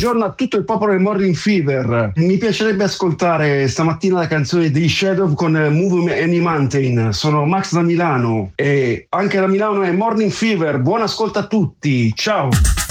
buongiorno a tutto il popolo del Morning Fever. Mi piacerebbe ascoltare stamattina la canzone dei Shadow con Move Any Mountain. Sono Max da Milano e anche da Milano è Morning Fever. Buon ascolto a tutti, ciao!